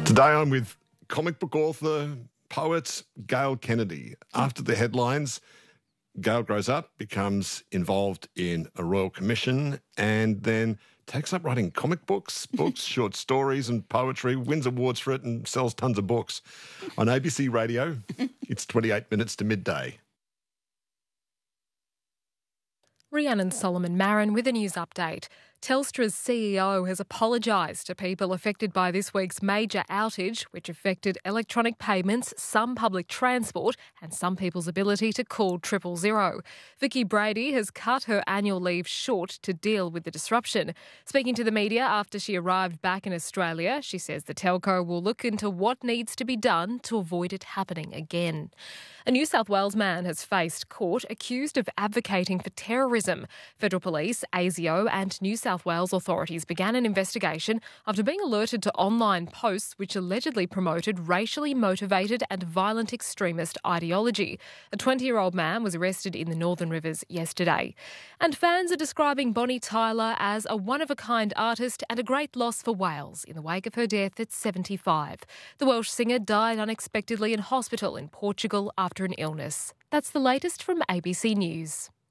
Today I'm with comic book author, poet Gail Kennedy. After the headlines, Gail grows up, becomes involved in a royal commission and then takes up writing comic books, short stories and poetry, wins awards for it and sells tons of books. On ABC Radio, it's 28 minutes to midday. Rhiannon Solomon Marin with a news update. Telstra's CEO has apologised to people affected by this week's major outage, which affected electronic payments, some public transport and some people's ability to call 000. Vicky Brady has cut her annual leave short to deal with the disruption. Speaking to the media after she arrived back in Australia, she says the telco will look into what needs to be done to avoid it happening again. A New South Wales man has faced court accused of advocating for terrorism. Federal Police, ASIO and New South Wales authorities began an investigation after being alerted to online posts which allegedly promoted racially motivated and violent extremist ideology. A 20-year-old man was arrested in the Northern Rivers yesterday. And fans are describing Bonnie Tyler as a one-of-a-kind artist and a great loss for Wales in the wake of her death at 75. The Welsh singer died unexpectedly in hospital in Portugal after an illness. That's the latest from ABC News.